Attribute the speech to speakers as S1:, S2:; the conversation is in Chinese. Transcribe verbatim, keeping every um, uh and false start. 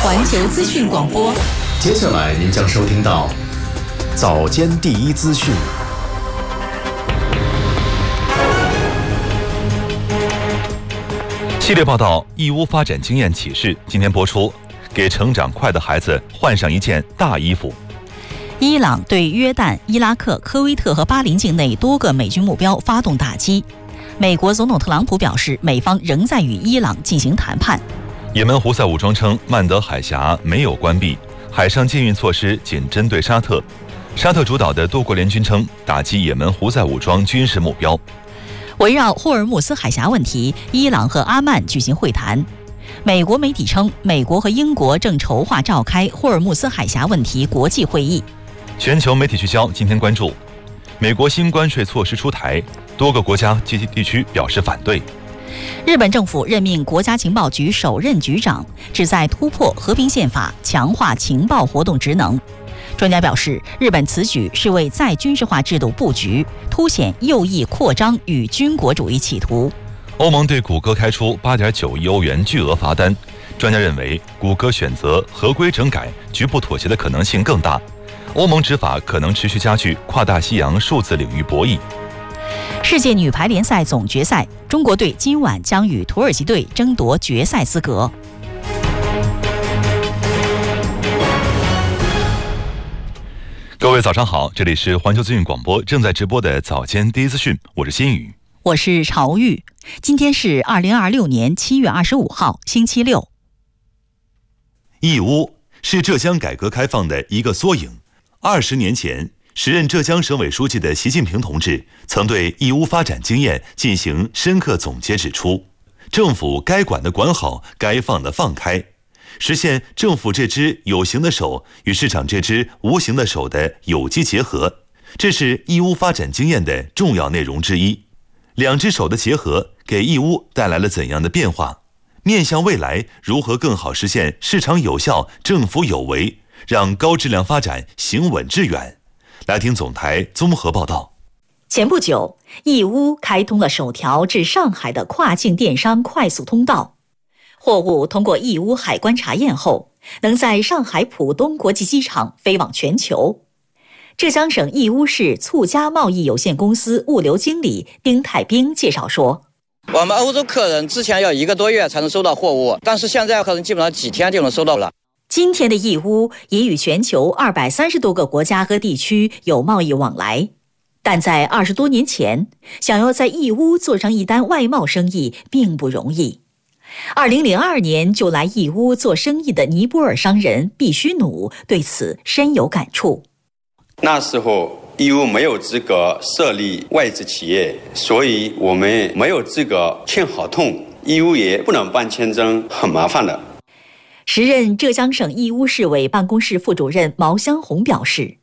S1: 环球资讯广播。
S2: 接下来您将收听到早间第一资讯。
S3: 系列报道义乌发展经验启示今天播出，给成长快的孩子换上一件大衣服。
S1: 伊朗对约旦、伊拉克、科威特和巴林境内多个美军目标发动打击。美国总统特朗普表示，美方仍在与伊朗进行谈判。
S3: 也门胡塞武装称曼德海峡没有关闭，海上禁运措施仅针对沙特。沙特主导的多国联军称打击也门胡塞武装军事目标。
S1: 围绕霍尔木兹海峡问题，伊朗和阿曼举行会谈。美国媒体称，美国和英国正筹划召开霍尔木兹海峡问题国际会议。
S3: 全球媒体聚焦今天关注，美国新关税措施出台，多个国家及地区表示反对。
S1: 日本政府任命国家情报局首任局长，旨在突破和平宪法，强化情报活动职能。专家表示，日本此举是为再军事化制度布局，凸显右翼扩张与军国主义企图。
S3: 欧盟对谷歌开出 八点九亿欧元巨额罚单，专家认为谷歌选择合规整改，局部妥协的可能性更大。欧盟执法可能持续加剧跨大西洋数字领域博弈。
S1: 世界女排联赛总决赛，中国队今晚将与土耳其队争夺决赛资格。
S3: 各位早上好，这里是环球资讯广播正在直播的早间第一资讯，我是新宇，
S1: 我是朝玉。今天是二零二六年七月二十五号，星期六。
S3: 义乌是浙江改革开放的一个缩影。二十年前，时任浙江省委书记的习近平同志曾对义乌发展经验进行深刻总结，指出，政府该管的管好，该放的放开，实现政府这只有形的手与市场这只无形的手的有机结合，这是义乌发展经验的重要内容之一。两只手的结合给义乌带来了怎样的变化？面向未来，如何更好实现市场有效、政府有为，让高质量发展行稳致远？来听总台综合报道。
S1: 前不久，义乌开通了首条至上海的跨境电商快速通道。货物通过义乌海关查验后，能在上海浦东国际机场飞往全球。浙江省义乌市促家贸易有限公司物流经理丁太兵介绍说，
S4: 我们欧洲客人之前要一个多月才能收到货物，但是现在客人基本上几天就能收到了。
S1: 今天的义乌已与全球二百三十多个国家和地区有贸易往来，但在二十多年前，想要在义乌做上一单外贸生意并不容易。二零零二年就来义乌做生意的尼泊尔商人毕须努对此深有感触。
S5: 那时候义乌没有资格设立外资企业，所以我们没有资格签合同，义乌也不能办签证，很麻烦的。
S1: 时任浙江省义乌市委办公室副主任毛湘红表示，